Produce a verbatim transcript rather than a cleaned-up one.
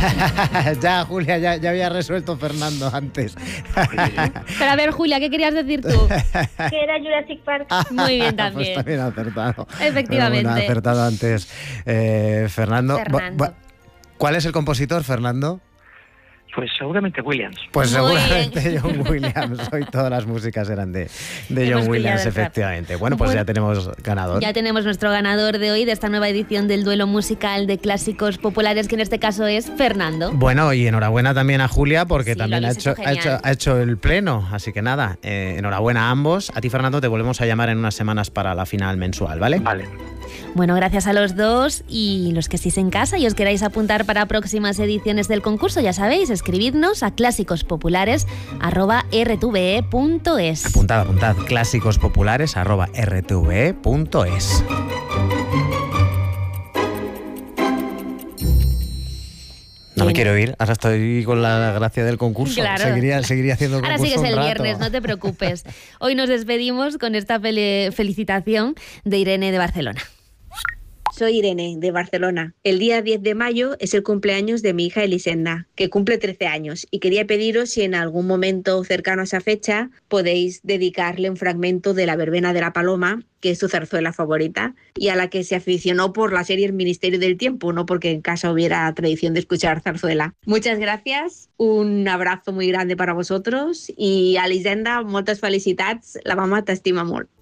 Ya, Julia, ya, ya había resuelto Fernando antes. Pero a ver, Julia, ¿qué querías decir tú? Que era Jurassic Park. Muy bien Pues también. también ha acertado. Efectivamente. Bueno, ha acertado antes eh, Fernando. Fernando. Bu- bu- ¿Cuál es el compositor, Fernando? Pues seguramente Williams. Pues Muy seguramente bien. John Williams. Hoy todas las músicas eran de, de Hemos John Williams, pillado el rap. efectivamente. Bueno, pues Bueno, ya tenemos ganador. Ya tenemos nuestro ganador de hoy, de esta nueva edición del duelo musical de clásicos populares, que en este caso es Fernando. Bueno, y enhorabuena también a Julia, porque Sí, también lo ha habéis hecho, hecho ha, hecho, genial. ha hecho el pleno. Así que nada, eh, enhorabuena a ambos. A ti, Fernando, te volvemos a llamar en unas semanas para la final mensual, ¿vale? Vale. Bueno, gracias a los dos, y los que estéis en casa y os queráis apuntar para próximas ediciones del concurso, ya sabéis, escribidnos a clásicos-populares arroba r t v e punto es. Apuntad, apuntad, clásicos-populares arroba r t v e punto es. No me Bien. quiero ir, ahora estoy con la gracia del concurso. Claro. Seguiría, seguiría haciendo el Ahora concurso sigues el un rato. viernes, no te preocupes. Hoy nos despedimos con esta fel- felicitación de Irene de Barcelona. Soy Irene, de Barcelona. El día diez de mayo es el cumpleaños de mi hija Elisenda, que cumple trece años, y quería pediros si en algún momento cercano a esa fecha podéis dedicarle un fragmento de La verbena de la paloma, que es su zarzuela favorita, y a la que se aficionó por la serie El Ministerio del Tiempo, no porque en casa hubiera tradición de escuchar zarzuela. Muchas gracias, un abrazo muy grande para vosotros, y a Elisenda, moltes felicitats, la mama t'estima molt.